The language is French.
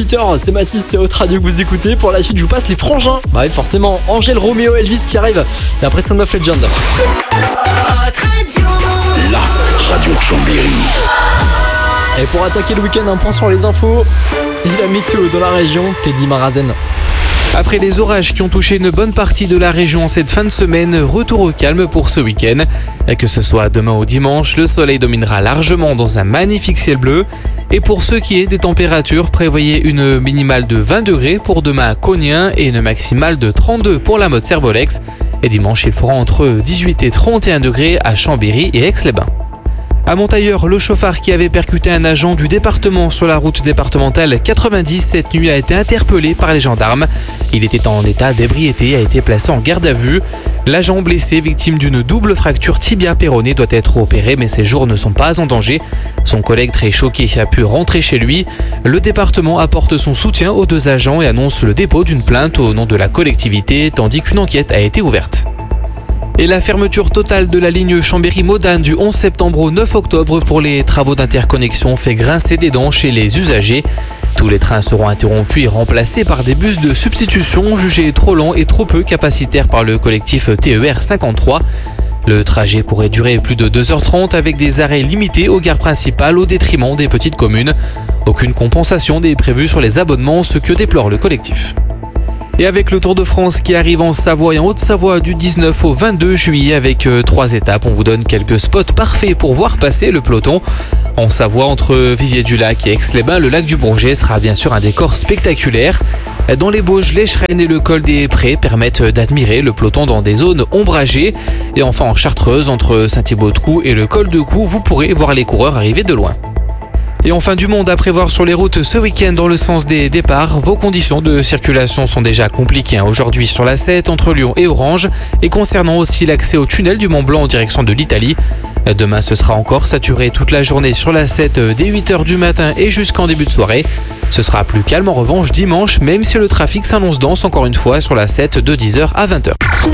18h, c'est Mathis et Haute Radio que vous écoutez. Pour la suite, je vous passe les frangins. Bah oui, forcément, Angèle, Roméo, Elvis qui arrive d'après Son of Legend. La radio de Chambéry. Et pour attaquer le week-end, un point sur les infos et la météo dans la région, Teddy Marazen. Après les orages qui ont touché une bonne partie de la région en cette fin de semaine, retour au calme pour ce week-end. Que ce soit demain ou dimanche, le soleil dominera largement dans un magnifique ciel bleu. Et pour ce qui est des températures, prévoyez une minimale de 20 degrés pour demain à Cognien et une maximale de 32 pour la Motte Servolex. Et dimanche, il fera entre 18 et 31 degrés à Chambéry et Aix-les-Bains. À Montailleur, le chauffard qui avait percuté un agent du département sur la route départementale 90 cette nuit a été interpellé par les gendarmes. Il était en état d'ébriété et a été placé en garde à vue. L'agent blessé, victime d'une double fracture tibia-péronée, doit être opéré, mais ses jours ne sont pas en danger. Son collègue, très choqué, a pu rentrer chez lui. Le département apporte son soutien aux deux agents et annonce le dépôt d'une plainte au nom de la collectivité, tandis qu'une enquête a été ouverte. Et la fermeture totale de la ligne Chambéry-Modane du 11 septembre au 9 octobre pour les travaux d'interconnexion fait grincer des dents chez les usagers. Tous les trains seront interrompus et remplacés par des bus de substitution jugés trop lents et trop peu capacitaires par le collectif TER 53. Le trajet pourrait durer plus de 2h30 avec des arrêts limités aux gares principales au détriment des petites communes. Aucune compensation n'est prévue sur les abonnements, ce que déplore le collectif. Et avec le Tour de France qui arrive en Savoie et en Haute-Savoie du 19 au 22 juillet avec 3 étapes, on vous donne quelques spots parfaits pour voir passer le peloton. En Savoie, entre Viviers-du-Lac et Aix-les-Bains, le lac du Bourget sera bien sûr un décor spectaculaire. Dans les Bauges, l'Eschrène et le col des Prés permettent d'admirer le peloton dans des zones ombragées. Et enfin en Chartreuse, entre Saint-Thibaud-de-Cou et le col de Cou, vous pourrez voir les coureurs arriver de loin. Et enfin du monde à prévoir sur les routes ce week-end dans le sens des départs. Vos conditions de circulation sont déjà compliquées aujourd'hui sur la 7 entre Lyon et Orange et concernant aussi l'accès au tunnel du Mont-Blanc en direction de l'Italie. Demain ce sera encore saturé toute la journée sur la 7 dès 8h du matin et jusqu'en début de soirée. Ce sera plus calme en revanche dimanche même si le trafic s'annonce dense encore une fois sur la 7 de 10h à 20h.